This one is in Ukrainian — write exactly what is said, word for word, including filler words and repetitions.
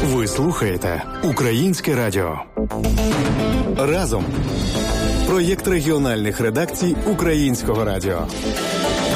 Ви слухаєте Українське радіо. Разом. Проєкт регіональних редакцій Українського радіо.